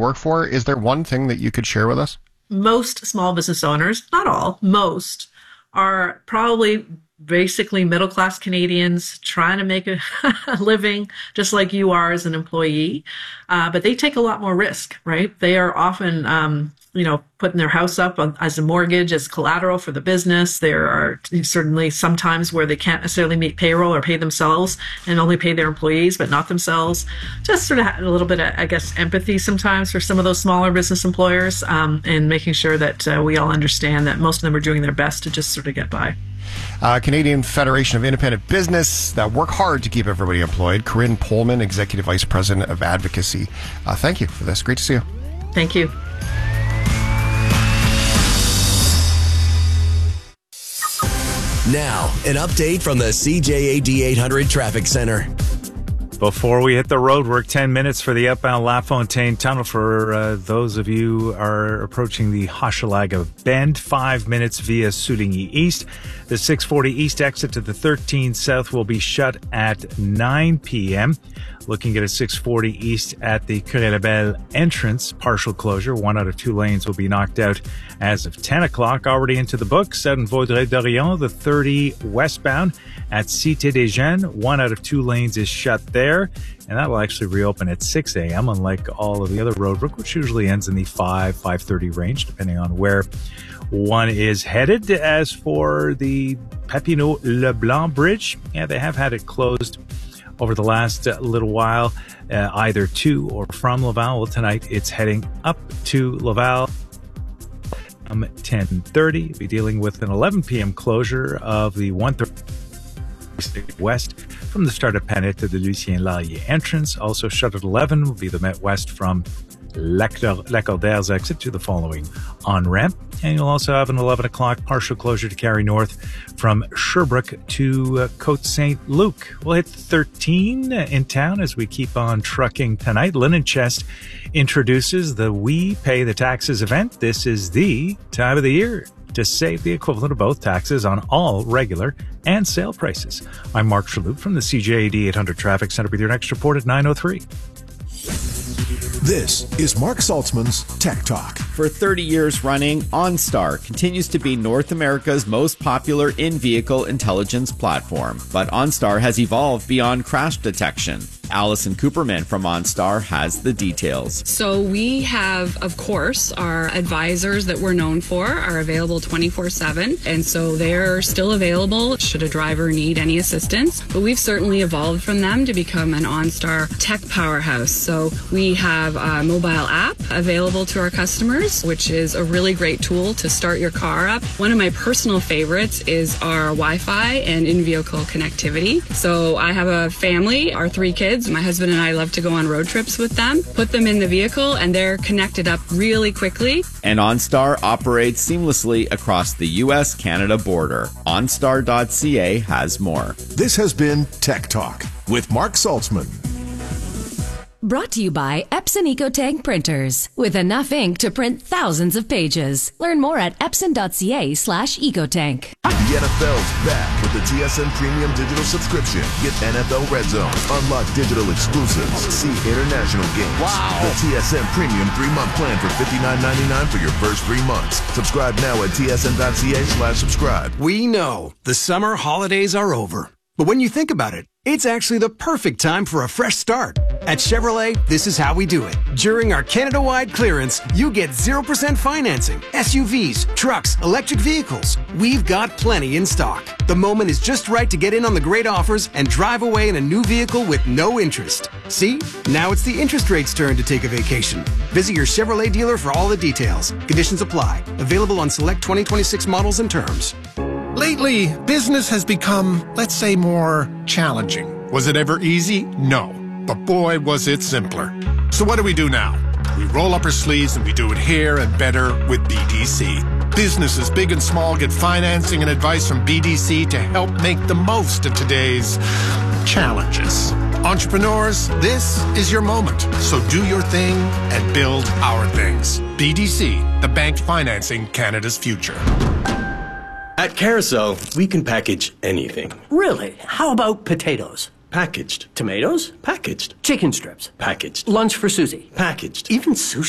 work for. Is there one thing that you could share with us? Most small business owners, not all, most, are probably basically middle-class Canadians trying to make a living just like you are as an employee. But they take a lot more risk, right? They are often, putting their house up as a mortgage, as collateral for the business. There are certainly sometimes where they can't necessarily meet payroll or pay themselves and only pay their employees, but not themselves. Just sort of a little bit of, I guess, empathy sometimes for some of those smaller business employers, and making sure that we all understand that most of them are doing their best to just sort of get by. Canadian Federation of Independent Business that work hard to keep everybody employed. Corinne Pohlmann, Executive Vice President of Advocacy. Thank you for this. Great to see you. Thank you. Now, an update from the CJAD 800 Traffic Center. Before we hit the road, we're 10 minutes for the outbound LaFontaine Tunnel for those of you who are approaching the Hochelaga Bend. 5 minutes via Souligny East. The 640 East exit to the 13 South will be shut at 9 p.m. Looking at a 640 East at the Curé-Labelle entrance, partial closure. 1 out of 2 lanes will be knocked out as of 10 o'clock. Already into the books out in Vaudreuil-Dorion, the 30 westbound at Cité des Jeunes. 1 out of 2 lanes is shut there, and that will actually reopen at 6 a.m., unlike all of the other roadwork, which usually ends in the 5:30 range, depending on where one is headed. As for the Papineau-Leblanc Bridge, they have had it closed over the last little while, either to or from Laval. Well, tonight it's heading up to Laval. 10:30. Be dealing with an 11 p.m. closure of the 130 West from the start of Panet to the Lucien Lallier entrance. Also shut at 11 will be the Met West from Lacordaire's exit to the following on-ramp. And you'll also have an 11 o'clock partial closure to Carrie North from Sherbrooke to Côte Saint-Luc. We'll hit 13 in town as we keep on trucking tonight. Linen Chest introduces the We Pay the Taxes event. This is the time of the year to save the equivalent of both taxes on all regular and sale prices. I'm Mark Shalhoub from the CJAD 800 Traffic Center with your next report at 9:03. This is Mark Saltzman's Tech Talk. For 30 years running, OnStar continues to be North America's most popular in-vehicle intelligence platform. But OnStar has evolved beyond crash detection. Allison Cooperman from OnStar has the details. So we have, of course, our advisors that we're known for are available 24/7. And so they're still available should a driver need any assistance. But we've certainly evolved from them to become an OnStar tech powerhouse. So we have a mobile app available to our customers, which is a really great tool to start your car up. One of my personal favorites is our Wi-Fi and in-vehicle connectivity. So I have a family, our 3 kids. My husband and I love to go on road trips with them, put them in the vehicle, and they're connected up really quickly. And OnStar operates seamlessly across the U.S.-Canada border. OnStar.ca has more. This has been Tech Talk with Mark Saltzman. Brought to you by Epson EcoTank printers. With enough ink to print thousands of pages. Learn more at epson.ca/ecotank. The NFL's back with the TSN Premium Digital Subscription. Get NFL Red Zone, unlock digital exclusives, see international games. Wow! The TSN Premium 3-month plan for $59.99 for your first 3 months. Subscribe now at tsn.ca/subscribe. We know the summer holidays are over. But when you think about it, it's actually the perfect time for a fresh start. At Chevrolet, this is how we do it. During our Canada-wide clearance, you get 0% financing, SUVs, trucks, electric vehicles. We've got plenty in stock. The moment is just right to get in on the great offers and drive away in a new vehicle with no interest. See? Now it's the interest rate's turn to take a vacation. Visit your Chevrolet dealer for all the details. Conditions apply. Available on select 2026 models and terms. Lately, business has become, let's say, more challenging. Was it ever easy? No. But boy, was it simpler. So what do we do now? We roll up our sleeves and we do it here and better with BDC. Businesses big and small get financing and advice from BDC to help make the most of today's challenges. Entrepreneurs, this is your moment. So do your thing and build our things. BDC, the bank financing Canada's future. At Carousel, we can package anything. Really? How about potatoes? Packaged. Tomatoes? Packaged. Chicken strips? Packaged. Lunch for Susie? Packaged. Even sushi?